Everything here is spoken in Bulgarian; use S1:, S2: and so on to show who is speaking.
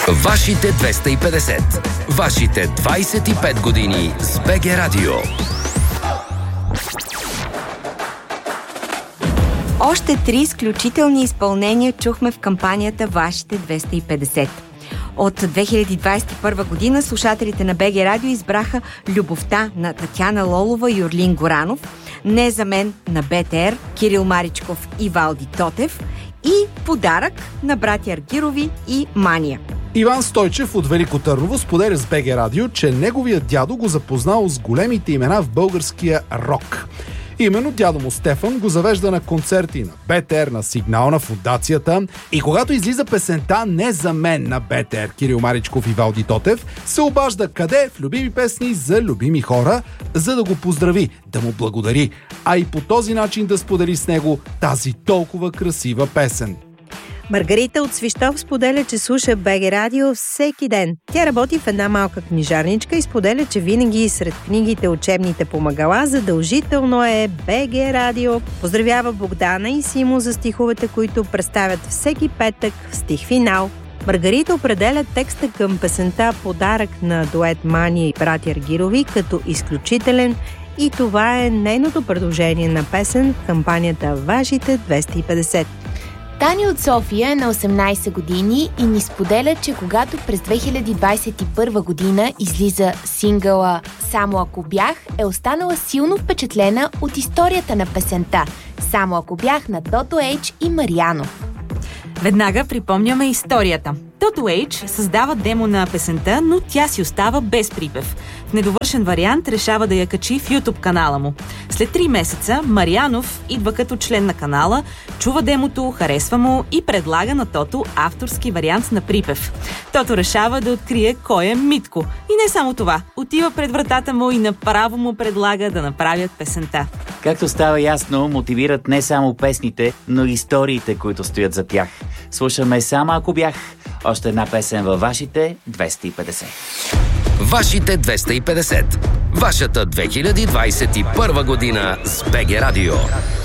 S1: Вашите 250. Вашите 25 години с БГ Радио.
S2: Още 3 изключителни изпълнения чухме в кампанията Вашите 250. От 2021 година слушателите на БГ Радио избраха Любовта на Татяна Лолова и Орлин Горанов, Не за мен на БТР, Кирил Маричков и Валди Тотев и Подарък на братя Аргирови и Мания.
S3: Иван Стойчев от Велико Търново споделя с БГ Радио, че неговият дядо го запознал с големите имена в българския рок. Именно дядо му Стефан го завежда на концерти на БТР, на Сигнал, на Фондацията, и когато излиза песента Не за мен на БТР, Кирил Маричков и Валди Тотев, се обажда къде в любими песни за любими хора, за да го поздрави, да му благодари, а и по този начин да сподели с него тази толкова красива песен.
S4: Маргарита от Свищов споделя, че слуша БГ Радио всеки ден. Тя работи в една малка книжарничка и споделя, че винаги сред книгите, учебните помагала задължително е БГ Радио. Поздравява Богдана и Симо за стиховете, които представят всеки петък в стих финал. Маргарита определя текста към песента Подарък на дует Мания и братя Аргирови като изключителен и това е нейното предложение на песен в кампанията Вашите 250.
S5: Тани от София е на 18 години и ни споделя, че когато през 2021 година излиза сингъла «Само ако бях», е останала силно впечатлена от историята на песента «Само ако бях» на Тото Ейч и Марианов.
S6: Веднага припомняме историята. Тото Ейч създава демо на песента, но тя си остава без припев. В недовършен вариант решава да я качи в YouTube канала му. След 3 месеца Марианов идва като член на канала, чува демото, харесва му и предлага на Тото авторски вариант на припев. Тото решава да открие кой е Митко. И не само това, отива пред вратата му и направо му предлага да направят песента.
S7: Както става ясно, мотивират не само песните, но и историите, които стоят за тях. Слушаме «Само ако бях», още една песен във Вашите 250.
S1: Вашите 250. Вашата 2021 година с БГ Радио.